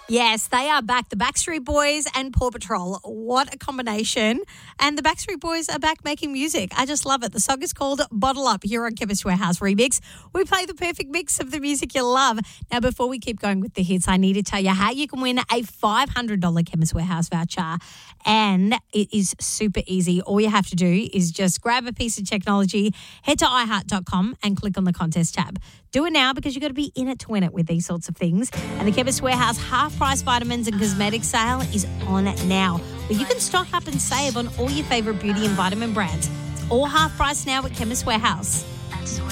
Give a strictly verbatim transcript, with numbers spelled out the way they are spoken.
Yes, they are back. The Backstreet Boys and Paw Patrol. What a combination. And the Backstreet Boys are back making music. I just love it. The song is called Bottle Up here on Chemist Warehouse Remix. We play the perfect mix of the music you love. Now, before we keep going with the hits, I need to tell you how you can win a five hundred dollars Chemist Warehouse voucher. And it is super easy. All you have to do is just grab a piece of technology, head to i heart dot com and click on the contest tab. Do it now because you've got to be in it to win it with these sorts of things. And the Chemist Warehouse half-price vitamins and cosmetics sale is on now, where you can stock up and save on all your favourite beauty and vitamin brands. It's all half-price now at Chemist Warehouse.